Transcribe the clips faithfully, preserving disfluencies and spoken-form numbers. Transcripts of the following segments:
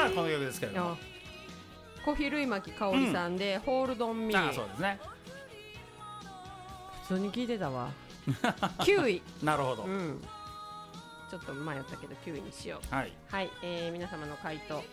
はこの曲ですけれども、 小比類巻香織さんで、うん、ホールドンミー。 あそうですね、 普通に聞いてたわきゅういなるほど、 うん、ちょっと迷ったけどきゅういにしよう。 はい、 はい、えー、皆様の回答、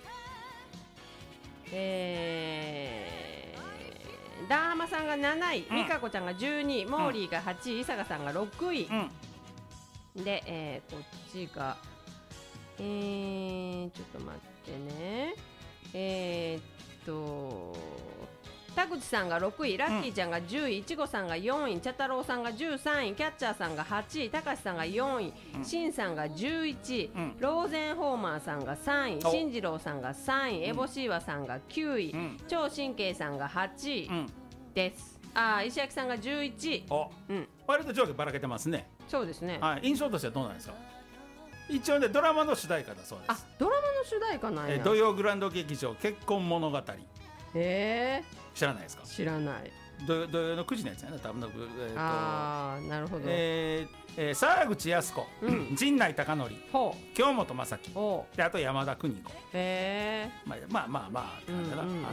えー、ダーハマさんがなない、うん、美香子ちゃんがじゅうにい、モーリーがはちい、伊坂さんがろくい、うん、で、えー、こっちがえー、ちょっと待ってね、えー、っと田口さんがろくい、ラッキーちゃんがじゅうい、いちごさんがよんい、茶太郎さんがじゅうさんい、キャッチャーさんがはちい、たかしさんがよんい、しんさんがじゅういちい、うん、ローゼンホーマーさんがさんい、しんじろうさんがさんい、エボシーワさんがきゅうい、うん、超神経さんがはちい、うん、です。あ、石焼さんがじゅういちい。 お、うん、割と上下ばらけてますね。 そうですね、 はい、印象としてはどうなんですか。一応ね、ドラマの主題歌だそうです。 あ、ドラマの主題歌なんや。 え土曜グランド劇場結婚物語。へえー、 知らないですか。 知らない。 土曜のくじのやつやね、多分、えー、とあー、なるほど、 えーえー、沢口靖子、うん、陣内孝則、京本政樹で、あと山田邦子。へー、まあまあまあまあって感じだな、うんうんうんうん、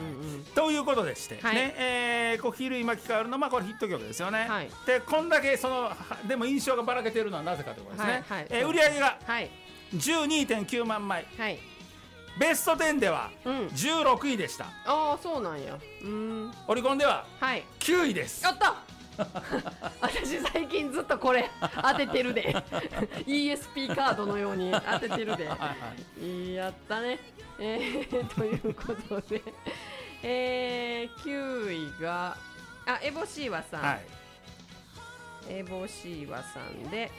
ということでして、はい、ね、えー、小比類巻香織の、まあ、これヒット曲ですよね、はい、でこんだけそのでも印象がばらけているのはなぜかということですね、はいはい、えー、売り上げが じゅうにてんきゅうまんまい、はい、ベストじゅうではじゅうろくいでした、うん、ああ、そうなんや。うーん、 オリコンではきゅういです。 やった私最近ずっとこれ当ててるでイーエスピー カードのように当ててるでやったね、えー、ということで、えー、きゅういがあエボシーワさん、はい、エボシーワさんで、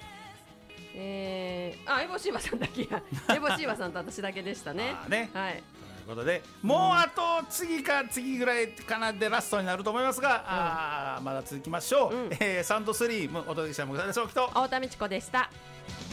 えー、あエボシーワさんだけやエボシーワさんと私だけでしたね。 あね、 はい、 ということで、もうあと次か次ぐらいかなでラストになると思いますが、うん、あまだ続きましょう、うん、えー、サウンドスリーお届けしたもぐさでしょうきと太田美智子でした。